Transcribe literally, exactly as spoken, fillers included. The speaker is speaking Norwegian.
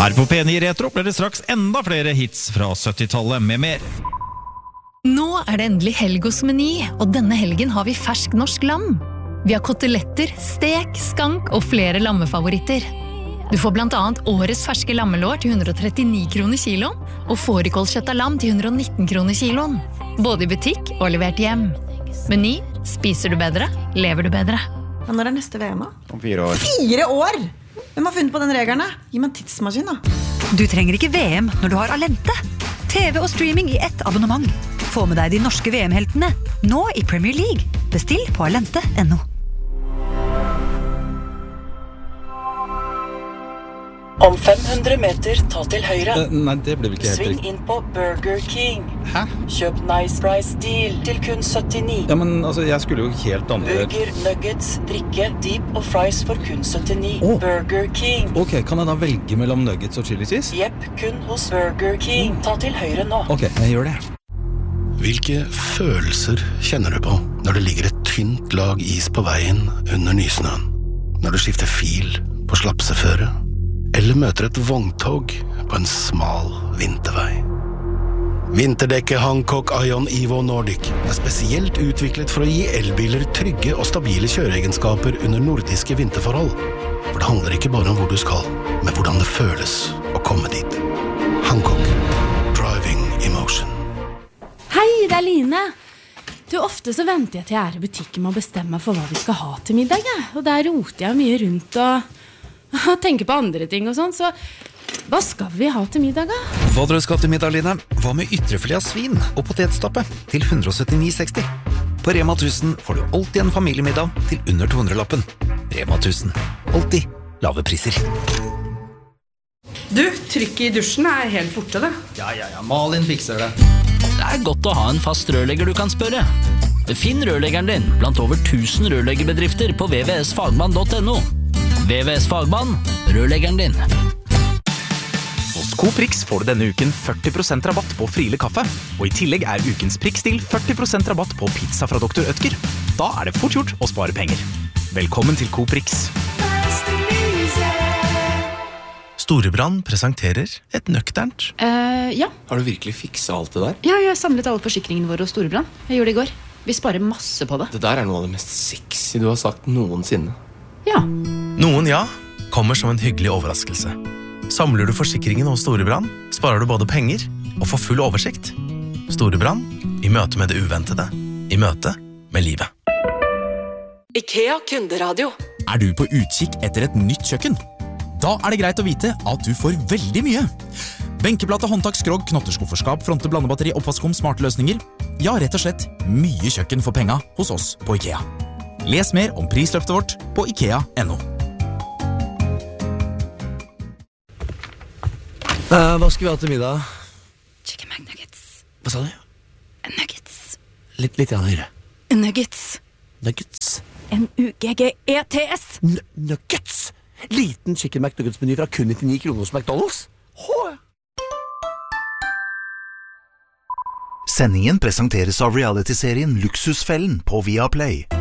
Her på P ni Retro blir det straks enda flere hits fra syttitallet med mer. Nå er det endelig helg hos Meny, og denne helgen har vi fersk norsk lam. Vi har koteletter, stek, skank og flere lammefavoritter. Du får blant annet årets ferske lammelår til hundre og trettini kroner kiloen, og fårikålkjøtt av lam til hundre og nitten kroner kiloen. Både i butikk og levert hjem. Meny, spiser du bedre, lever du bedre. Ja, når er neste V M da? Om fire år. Fire år?! Hvem har funnet på den regelen? Gi meg en tidsmaskin da. Du trenger ikke V M når du har Alente. T V og streaming i ett abonnement. Få med deg de norske V M-heltene, nå i Premier League. Bestill på alente punktum no. Om fem hundre meter, ta til høyre. Uh, nei, det blir vel ikke helt Sving riktig. inn på Burger King. Hæ? Kjøp Nice Price Deal til kun syttini. Ja, men altså, jeg skulle jo helt andre... Burger, nuggets, drikke, deep og fries for kun syttini. Åh. Burger King. Ok, kan jeg da velge mellom nuggets og chili cheese? Jepp, kun hos Burger King. Ta til høyre nå. Ok, jeg gjør det. Hvilke følelser kjenner du på når det ligger et tynt lag is på veien under nysnøen? Når du skifter fil på slapseføre? Eller møter et vogntog på en smal vintervei? Vinterdekket Hancock Ion Evo Nordic er spesielt utviklet for å gi elbiler trygge og stabile kjøreegenskaper under nordiske vinterforhold. For det handler ikke bare om hvor du skal, men hvordan det føles å komme dit. Hancock. Driving emotion. Hei, det er Line. Du, ofte så venter jeg til jeg er i butikken med å bestemme for hva vi skal ha til middag. Ja. Og der roter jeg mye rundt og, og tenker på andre ting og sånn. Så hva skal vi ha til middag da? Hva dere skal til middag, Line? Hva med ytrefilet av svin og potetstappe til hundre og syttini seksti? På Rema tusen får du alltid en familiemiddag til under to hundre lappen. Rema tusen. Alltid lave priser. Du, trykket i dusjen er helt borte det. Ja, ja, ja, Malin fikser det. Det er godt å ha en fast rørlegger du kan spørre. Finn rørleggeren din blant over tusen rørleggerbedrifter på w w w punktum fagmann punktum no. W W S Fagmann, rørleggeren din. Hos Coop Rix får du denne uken førti prosent rabatt på Friele kaffe, og i tillegg er ukens prikkstil førti prosent rabatt på pizza fra doktor Ødger. Da er det fort gjort å spare penger. Velkommen til Coop Rix. Storebrand presenterer et nøkternt. Uh, ja. Har du virkelig fikset alt det der? Ja, jeg har samlet alle forsikringene våre hos Storebrand. Jeg gjorde det i går. Vi sparer masse på det. Det der er noe av det mest sexy du har sagt noensinne. Ja. Noen ja, kommer som en hyggelig overraskelse. Samler du forsikringen hos Storebrand, sparer du både penger og får full oversikt. Storebrand, i møte med det uventede, i møte med livet. IKEA kunderadio. Er du på utkikk etter et nytt kjøkken? Da er det greit å vite at du får veldig mye. Benkeplate, håndtak, skrog, knotterskufferskap, fronte, blandebatteri, oppvaskkum, smarte løsninger. Ja, rett og slett mye kjøkken for penga hos oss på IKEA. Les mer om prisløftet vårt på ikea punktum no. Uh, hva skal vi ha til middag? Chicken McNuggets. Hva sa du? Nuggets. Litt, litt grann høyere. Nuggets. Nuggets. N U G G E T S. N Nuggets? Liten chicken McNuggets-meny fra kun nittini kroner hos McDonald's? Hå! Sendingen presenteres av reality-serien Luksusfellen på Viaplay.